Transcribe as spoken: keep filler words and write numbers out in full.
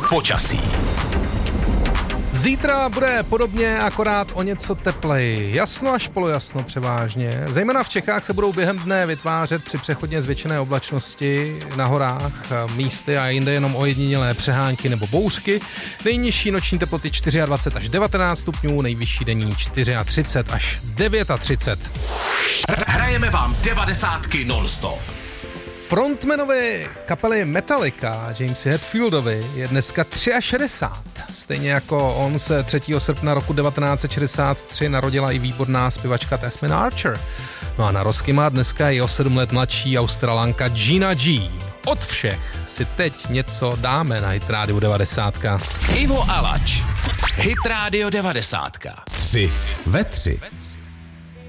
počasí. Zítra bude podobně, akorát o něco tepleji. Jasno až polojasno převážně. Zejména v Čechách se budou během dne vytvářet při přechodně zvětšené oblačnosti na horách místy a jinde jenom ojedinělé přehánky nebo bouřky. Nejnižší noční teploty dvacet čtyři až devatenáct stupňů, nejvyšší denní třicet čtyři až třicet devět. Hrajeme vám devadesátky non-stop. Frontmanovi kapely Metallica, Jamesi Hetfieldovi, je dneska šedesát tři. Stejně jako on se třetího srpna roku devatenáct set šedesát tři narodila i výborná zpěvačka Tasmin Archer. No a na rozky má dneska i o sedm let mladší Australanka Gina G. Od všech si teď něco dáme na Hit Radio devadesát. Ivo Alač. Hit Radio devadesát. Tři ve tři.